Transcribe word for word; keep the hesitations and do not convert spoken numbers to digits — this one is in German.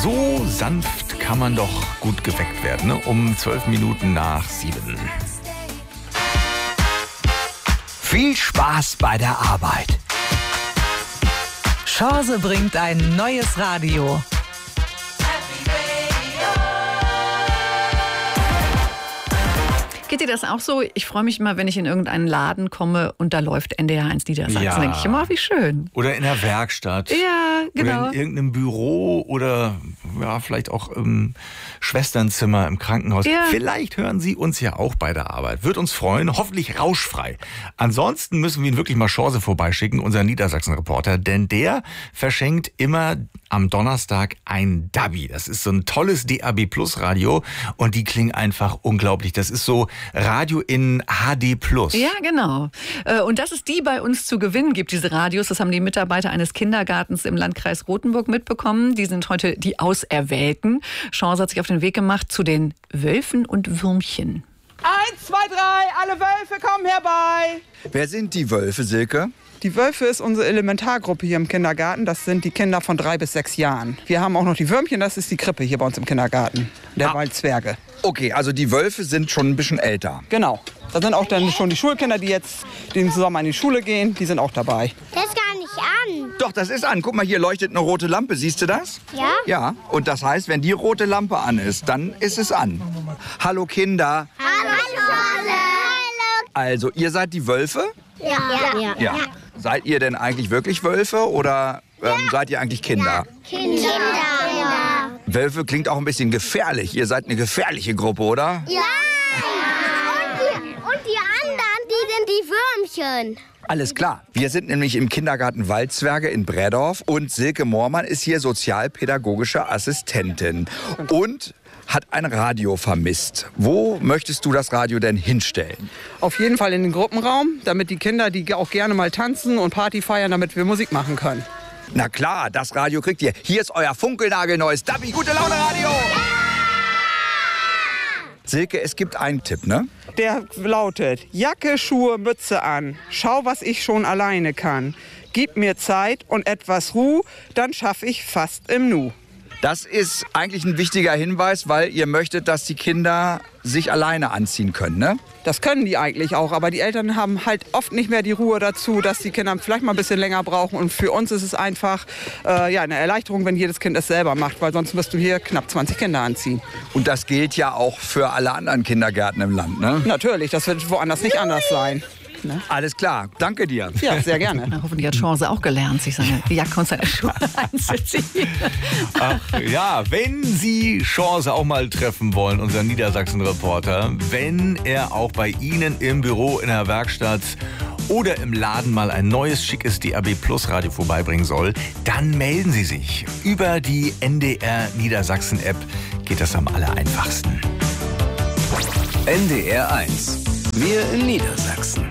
So sanft kann man doch gut geweckt werden, ne? Um zwölf Minuten nach sieben. Viel Spaß bei der Arbeit. Chance bringt ein neues Radio. Geht dir das auch so? Ich freue mich immer, wenn ich in irgendeinen Laden komme und da läuft N D R eins Niedersachsen. Ja. Denke ich immer, wie schön. Oder in der Werkstatt. Ja, genau. Oder in irgendeinem Büro oder ja, vielleicht auch im Schwesternzimmer im Krankenhaus. Ja. Vielleicht hören Sie uns ja auch bei der Arbeit. Wird uns freuen, hoffentlich rauschfrei. Ansonsten müssen wir Ihnen wirklich mal Chance vorbeischicken, unser Niedersachsen-Reporter, denn der verschenkt immer am Donnerstag ein Dabi. Das ist so ein tolles D A B Plus Radio und die klingen einfach unglaublich. Das ist so Radio in H D Plus. Ja, genau. Und dass es die bei uns zu gewinnen gibt, diese Radios, das haben die Mitarbeiter eines Kindergartens im Landkreis Rothenburg mitbekommen. Die sind heute die Auserwählten. Chance hat sich auf den Weg gemacht zu den Wölfen und Würmchen. Eins, zwei, drei, alle Wölfe kommen herbei. Wer sind die Wölfe, Silke? Die Wölfe ist unsere Elementargruppe hier im Kindergarten. Das sind die Kinder von drei bis sechs Jahren. Wir haben auch noch die Würmchen, das ist die Krippe hier bei uns im Kindergarten. Der Ah. Waldzwerge. Okay, also die Wölfe sind schon ein bisschen älter. Genau. Da sind auch dann schon die Schulkinder, die jetzt den Sommer in die Schule gehen. Die sind auch dabei. Das ist gar nicht an. Doch, das ist an. Guck mal, hier leuchtet eine rote Lampe. Siehst du das? Ja? Ja, und das heißt, wenn die rote Lampe an ist, dann ist es an. Hallo Kinder. Hallo, Schale. Hallo. Also, ihr seid die Wölfe? Ja. Ja. Ja. Seid ihr denn eigentlich wirklich Wölfe oder ähm, seid ihr eigentlich Kinder? Kinder. Kinder. Wölfe klingt auch ein bisschen gefährlich. Ihr seid eine gefährliche Gruppe, oder? Ja. Und die, und die anderen, die sind die Würmchen. Alles klar. Wir sind nämlich im Kindergarten Waldzwerge in Brädorf und Silke Moormann ist hier sozialpädagogische Assistentin und hat ein Radio vermisst. Wo möchtest du das Radio denn hinstellen? Auf jeden Fall in den Gruppenraum, damit die Kinder, die auch gerne mal tanzen und Party feiern, damit wir Musik machen können. Na klar, das Radio kriegt ihr. Hier ist euer funkelnagelneues Dabi Gute Laune Radio. Ja! Silke, es gibt einen Tipp, ne? Der lautet: Jacke, Schuhe, Mütze an. Schau, was ich schon alleine kann. Gib mir Zeit und etwas Ruhe, dann schaff ich fast im Nu. Das ist eigentlich ein wichtiger Hinweis, weil ihr möchtet, dass die Kinder sich alleine anziehen können, ne? Das können die eigentlich auch, aber die Eltern haben halt oft nicht mehr die Ruhe dazu, dass die Kinder vielleicht mal ein bisschen länger brauchen. Und für uns ist es einfach äh, ja, eine Erleichterung, wenn jedes Kind es selber macht, weil sonst müsst du hier knapp zwanzig Kinder anziehen. Und das gilt ja auch für alle anderen Kindergärten im Land, ne? Natürlich, das wird woanders nicht anders sein. Ne? Alles klar, danke dir. Ja, sehr gerne. Na, hoffentlich hat Chance auch gelernt, sich seine Jacke und seine Schuhe anzuziehen. Ach ja, wenn Sie Chance auch mal treffen wollen, unseren Niedersachsen-Reporter, wenn er auch bei Ihnen im Büro, in der Werkstatt oder im Laden mal ein neues, schickes D A B Plus Radio vorbeibringen soll, dann melden Sie sich. Über die N D R Niedersachsen App geht das am aller einfachsten. N D R eins. Wir in Niedersachsen.